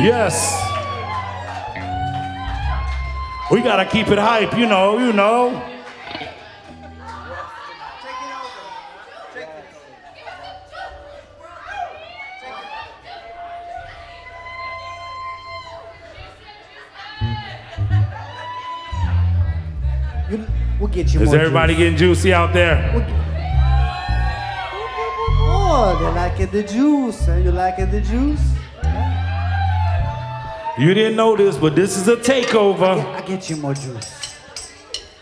Yes. We gotta keep it hype, you know. We'll get you Is more everybody juice. getting juicy out there? Oh, they liking the juice. You liking the juice? You didn't know this, but this is a takeover. I get you more juice.